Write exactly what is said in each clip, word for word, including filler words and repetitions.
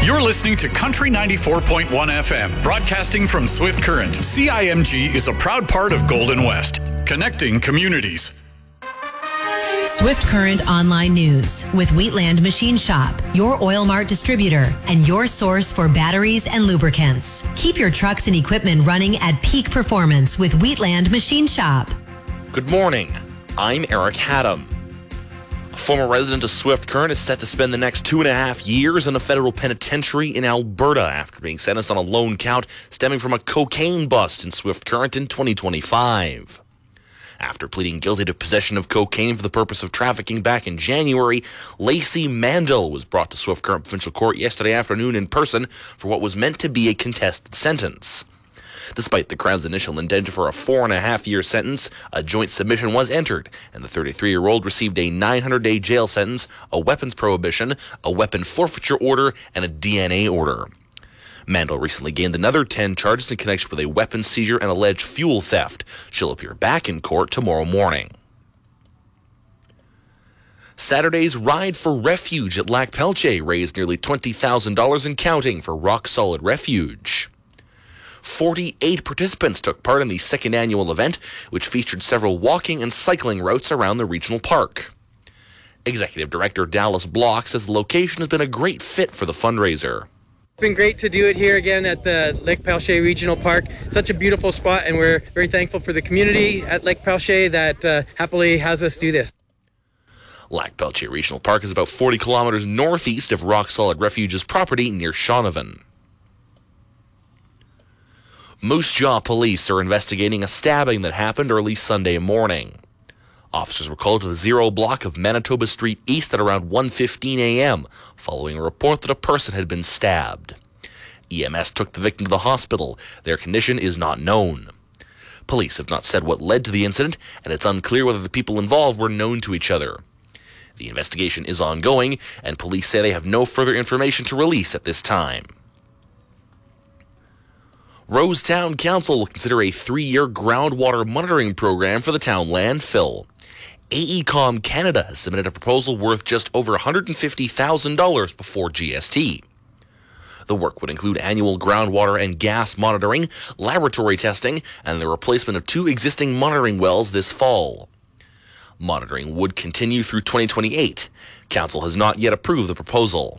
You're listening to Country ninety-four point one F M, broadcasting from Swift Current. C I M G is a proud part of Golden West, connecting communities. Swift Current Online News with Wheatland Machine Shop, your Oil Mart distributor, and your source for batteries and lubricants. Keep your trucks and equipment running at peak performance with Wheatland Machine Shop. Good morning. I'm Eric Haddam. A former resident of Swift Current is set to spend the next two and a half years in a federal penitentiary in Alberta after being sentenced on a lone count stemming from a cocaine bust in Swift Current in twenty twenty-five. After pleading guilty to possession of cocaine for the purpose of trafficking back in January, Lacey Mandel was brought to Swift Current Provincial Court yesterday afternoon in person for what was meant to be a contested sentence. Despite the Crown's initial intent for a four and a half year sentence, a joint submission was entered, and the thirty-three-year-old received a nine hundred day jail sentence, a weapons prohibition, a weapon forfeiture order, and a D N A order. Mandel recently gained another ten charges in connection with a weapons seizure and alleged fuel theft. She'll appear back in court tomorrow morning. Saturday's Ride for Refuge at Lac Pelche raised nearly twenty thousand dollars and counting for Rock Solid Refuge. forty-eight participants took part in the second annual event, which featured several walking and cycling routes around the regional park. Executive Director Dallas Block says the location has been a great fit for the fundraiser. It's been great to do it here again at the Lake Pelche Regional Park. Such a beautiful spot, and we're very thankful for the community at Lake Pelche that uh, happily has us do this. Lac Pelche Regional Park is about forty kilometers northeast of Rock Solid Refuge's property near Shaunavon. Moose Jaw police are investigating a stabbing that happened early Sunday morning. Officers were called to the Zero block of Manitoba Street East at around one fifteen a.m., following a report that a person had been stabbed. E M S took the victim to the hospital. Their condition is not known. Police have not said what led to the incident, and it's unclear whether the people involved were known to each other. The investigation is ongoing, and police say they have no further information to release at this time. Rosetown Council will consider a three-year groundwater monitoring program for the town landfill. AECOM Canada has submitted a proposal worth just over one hundred fifty thousand dollars before G S T. The work would include annual groundwater and gas monitoring, laboratory testing, and the replacement of two existing monitoring wells this fall. Monitoring would continue through twenty twenty-eight. Council has not yet approved the proposal.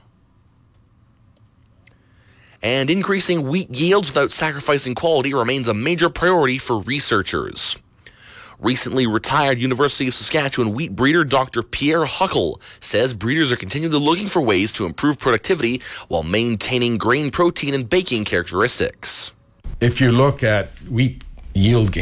And increasing wheat yields without sacrificing quality remains a major priority for researchers. Recently retired University of Saskatchewan wheat breeder Doctor Pierre Huckle says breeders are continually looking for ways to improve productivity while maintaining grain protein and baking characteristics. If you look at wheat yield gain,